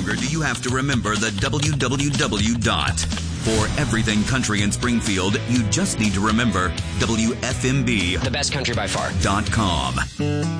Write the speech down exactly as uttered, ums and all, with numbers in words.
longer do you have to remember the w w w dot. For everything country in Springfield, you just need to remember W F M B. The best country by far. Dot com.